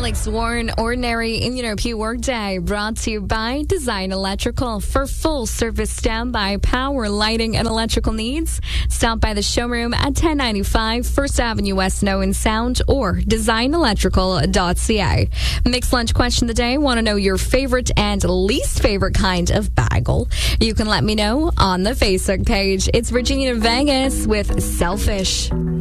Alex Warren, Ordinary Immunopure Workday, brought to you by Design Electrical. For full service standby power, lighting, and electrical needs, stop by the showroom at 1095 First Avenue West, Owen Sound, or designelectrical.ca. Mixed lunch question of the day. Want to know your favorite and least favorite kind of bagel? You can let me know on the Facebook page. It's Virginia Vegas with Selfish.